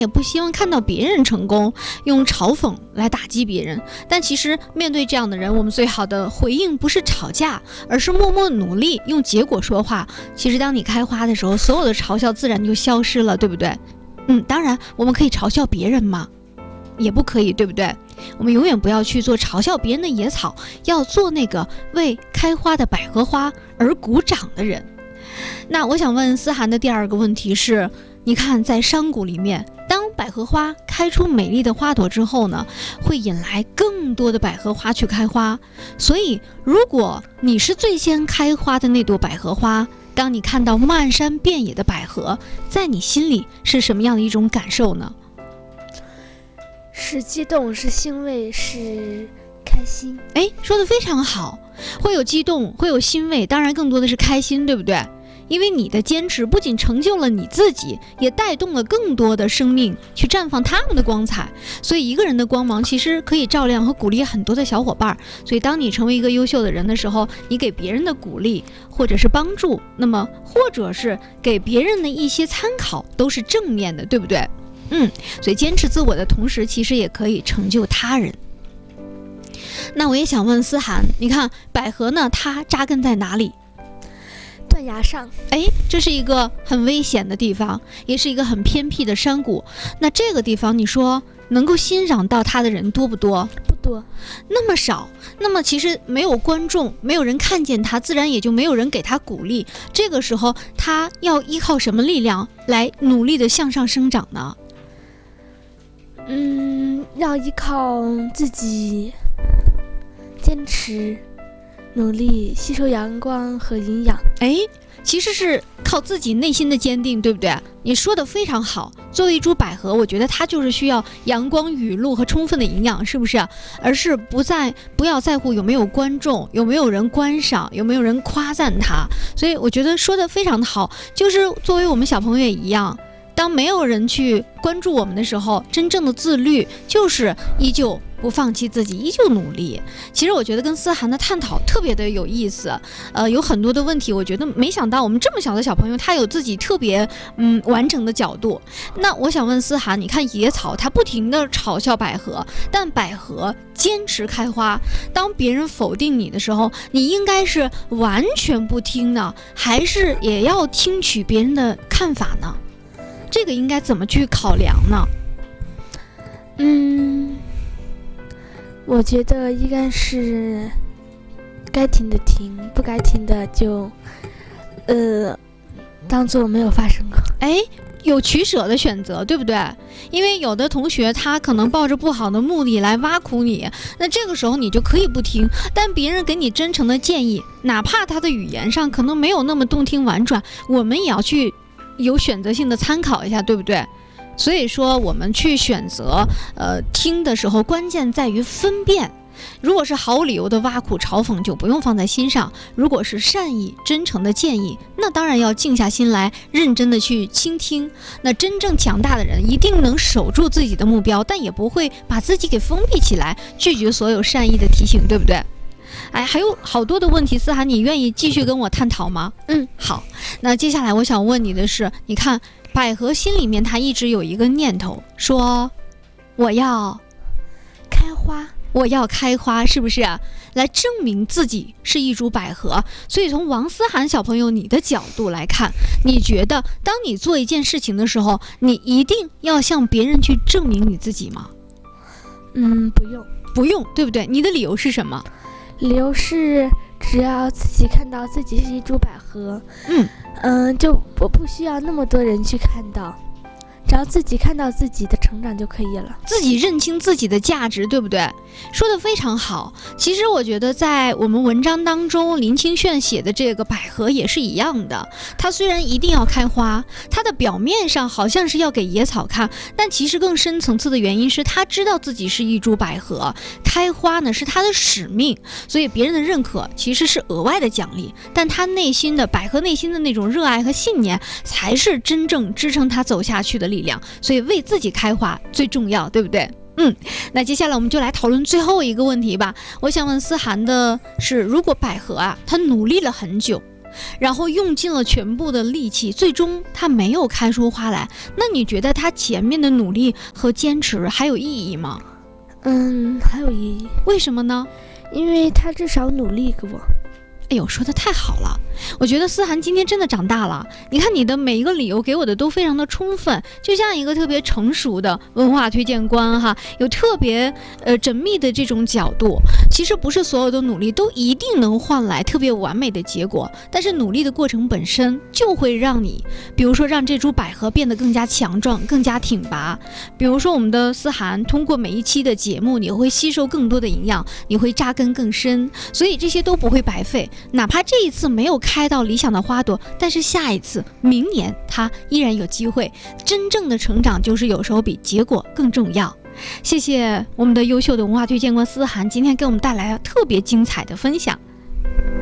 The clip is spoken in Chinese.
也不希望看到别人成功，用嘲讽来打击别人。但其实面对这样的人，我们最好的回应不是吵架，而是默默努力，用结果说话。其实当你开花的时候，所有的嘲笑自然就消失了，对不对？当然我们可以嘲笑别人吗？也不可以，对不对？我们永远不要去做嘲笑别人的野草，要做那个为开花的百合花而鼓掌的人。那我想问思涵的第二个问题是，你看在山谷里面，当百合花开出美丽的花朵之后呢，会引来更多的百合花去开花。所以如果你是最先开花的那朵百合花，当你看到漫山遍野的百合，在你心里是什么样的一种感受呢？ 是激动，是欣慰，是开心。 说得非常好，会有激动，会有欣慰，当然更多的是开心，对不对？因为你的坚持不仅成就了你自己，也带动了更多的生命去绽放他们的光彩。所以一个人的光芒其实可以照亮和鼓励很多的小伙伴。所以当你成为一个优秀的人的时候，你给别人的鼓励或者是帮助，那么或者是给别人的一些参考，都是正面的，对不对？所以坚持自我的同时，其实也可以成就他人。那我也想问思涵，你看百合呢，它扎根在哪里？ 断崖上。 这是一个很危险的地方，也是一个很偏僻的山谷。那这个地方你说能够欣赏到它的人多不多？ 不多， 那么少。那么其实没有观众，没有人看见它，自然也就没有人给它鼓励。这个时候它要依靠什么力量来努力的向上生长呢？ 要依靠自己坚持努力，吸收阳光和营养。 其实是靠自己内心的坚定，对不对？你说的非常好。作为一株百合，我觉得它就是需要阳光、雨露和充分的营养，是不是？而是不要在乎有没有观众，有没有人观赏，有没有人夸赞它。所以我觉得说的非常的好，就是作为我们小朋友也一样，当没有人去关注我们的时候，真正的自律就是依旧不放弃自己，依旧努力。其实我觉得跟思涵的探讨特别的有意思，有很多的问题，我觉得没想到我们这么小的小朋友，他有自己特别完整的角度。那我想问思涵，你看野草它不停的嘲笑百合，但百合坚持开花。当别人否定你的时候，你应该是完全不听呢，还是也要听取别人的看法呢？这个应该怎么去考量呢？ 我觉得应该是该停的停，不该停的就当做没有发生过。 有取舍的选择，对不对？因为有的同学他可能抱着不好的目的来挖苦你，那这个时候你就可以不听，但别人给你真诚的建议，哪怕他的语言上可能没有那么动听婉转，我们也要去有选择性的参考一下，对不对？所以说我们去选择听的时候，关键在于分辨。如果是毫无理由的挖苦嘲讽，就不用放在心上。如果是善意真诚的建议，那当然要静下心来认真的去倾听。那真正强大的人一定能守住自己的目标，但也不会把自己给封闭起来，拒绝所有善意的提醒，对不对？还有好多的问题，思涵你愿意继续跟我探讨吗？好。那接下来我想问你的是，你看百合心里面他一直有一个念头，说我要开花， 我要开花，是不是来证明自己是一株百合？所以从王思涵小朋友你的角度来看，你觉得当你做一件事情的时候，你一定要向别人去证明你自己吗？不用，对不对？你的理由是什么？ 理由是只要自己看到自己是一株百合，就不需要那么多人去看到，只要自己看到自己的成长就可以了， 自己认清自己的价值，对不对？说得非常好。其实我觉得在我们文章当中，林清炫写的这个百合也是一样的。它虽然一定要开花，它的表面上好像是要给野草看，但其实更深层次的原因是他知道自己是一株百合，开花呢是他的使命，所以别人的认可其实是额外的奖励，但他内心的百合内心的那种热爱和信念才是真正支撑他走下去的力量。所以为自己开花最重要，对不对？那接下来我们就来讨论最后一个问题吧。我想问思涵的是，如果百合它努力了很久， 然后用尽了全部的力气，最终它没有开出花来，那你觉得它前面的努力和坚持还有意义吗？ 还有意义。 为什么呢？ 因为他至少努力过。 哎呦，说的太好了！我觉得思涵今天真的长大了。你看你的每一个理由给我的都非常的充分，就像一个特别成熟的文化推荐官哈，有特别缜密的这种角度。其实不是所有的努力都一定能换来特别完美的结果，但是努力的过程本身就会让你，比如说让这株百合变得更加强壮、更加挺拔。比如说我们的思涵通过每一期的节目，你会吸收更多的营养，你会扎根更深，所以这些都不会白费。哪怕这一次没有开到理想的花朵，但是下一次明年它依然有机会。真正的成长就是有时候比结果更重要。谢谢我们的优秀的文化推荐官思涵今天给我们带来了特别精彩的分享。